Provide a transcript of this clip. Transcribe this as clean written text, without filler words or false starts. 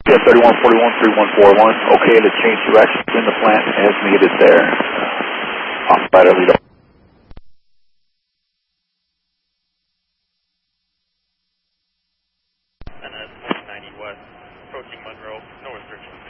Yeah, 3141, 3141. Okay to change direction in the plant as needed there. Operator lead up. NS 190 West, approaching Monroe, no restrictions.